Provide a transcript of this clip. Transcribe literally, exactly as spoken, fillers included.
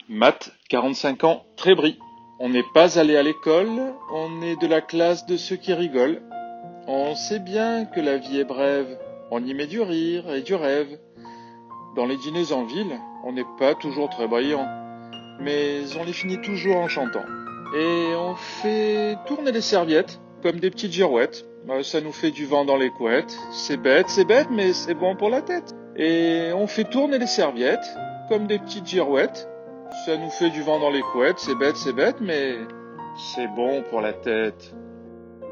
Matt, quarante-cinq ans, très bris. On n'est pas allé à l'école, on est de la classe de ceux qui rigolent. On sait bien que la vie est brève, on y met du rire et du rêve. Dans les dîners en ville, on n'est pas toujours très brillant, mais on les finit toujours en chantant. Et on fait tourner les serviettes comme des petites girouettes. Euh, Ça nous fait du vent dans les couettes. C'est bête, c'est bête, mais c'est bon pour la tête. Et on fait tourner les serviettes comme des petites girouettes. Ça nous fait du vent dans les couettes. C'est bête, c'est bête, mais c'est bon pour la tête.